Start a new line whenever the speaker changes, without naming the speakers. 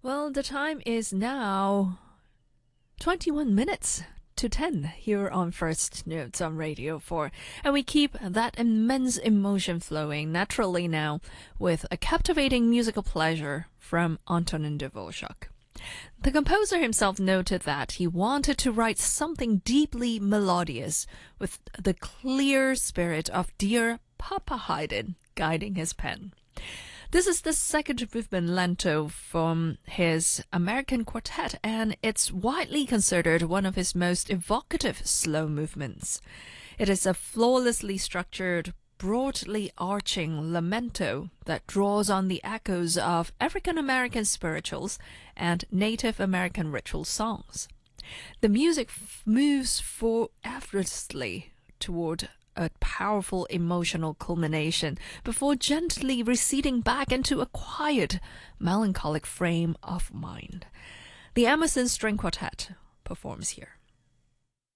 Well, the time is now 21 minutes to 10 here on First Notes on Radio 4. And we keep that immense emotion flowing naturally now with a captivating musical pleasure from Antonin Dvorak. The composer himself noted that he wanted to write something deeply melodious with the clear spirit of dear Papa Haydn guiding his pen. This is the second movement lento from his American Quartet, and it's widely considered one of his most evocative slow movements. It is a flawlessly structured, broadly arching lamento that draws on the echoes of African American spirituals and Native American ritual songs. The music moves effortlessly toward a powerful emotional culmination before gently receding back into a quiet, melancholic frame of mind. The Emerson String Quartet performs here.